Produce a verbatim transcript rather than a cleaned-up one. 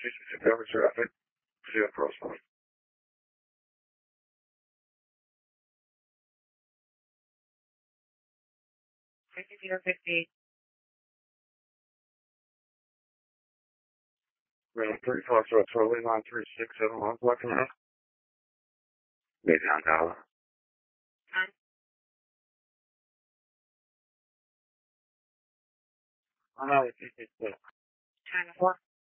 sixty-six hour traffic. Zero crosswalk. fifty-zero fifty-eight. Round three, Foxtrot, twelve, nine three six seven one, black and out. Maybe on dollar. Time. I know it's it's it's Time four.